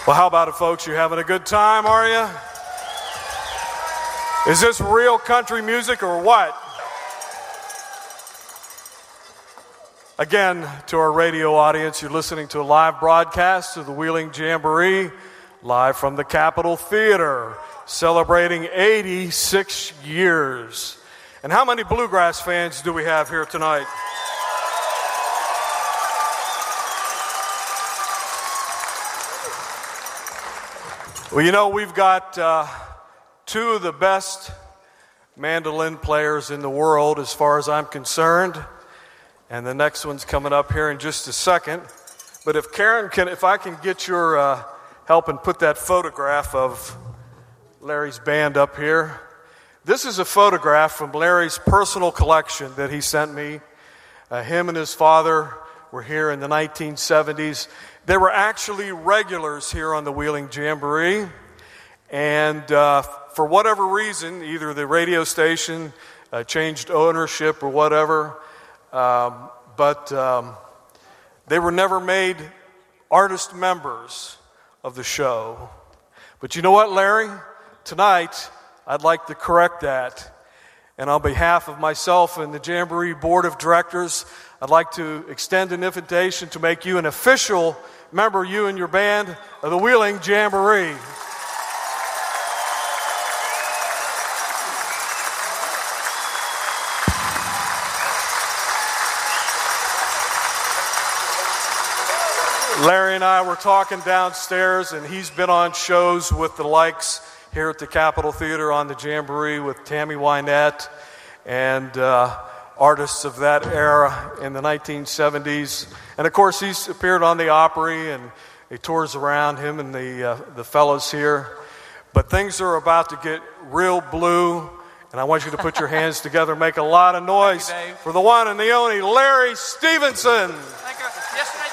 Well, how about it, folks? You having a good time, are you? Is this real country music or what? Again, to our radio audience, you're listening to a live broadcast of the Wheeling Jamboree, live from the Capitol Theater, celebrating 86 years. And how many bluegrass fans do we have here tonight? Well, you know, we've got two of the best mandolin players in the world as far as I'm concerned. And the next one's coming up here in just a second. But if I can get your help and put that photograph of Larry's band up here. This is a photograph from Larry's personal collection that he sent me. Him and his father were here in the 1970s. They were actually regulars here on the Wheeling Jamboree. And for whatever reason, either the radio station changed ownership or whatever, but they were never made artist members of the show. But you know what, Larry? Tonight, I'd like to correct that. And on behalf of myself and the Jamboree Board of Directors, I'd like to extend an invitation to make you an official member, you and your band, of the Wheeling Jamboree. Larry and I were talking downstairs, and he's been on shows with the likes here at the Capitol Theater on the Jamboree with Tammy Wynette and artists of that era in the 1970s. And of course, he's appeared on the Opry, and he tours around, him and the fellows here. But things are about to get real blue, and I want you to put your hands together, make a lot of noise for the one and the only Larry Stevenson. Thank you. Yes,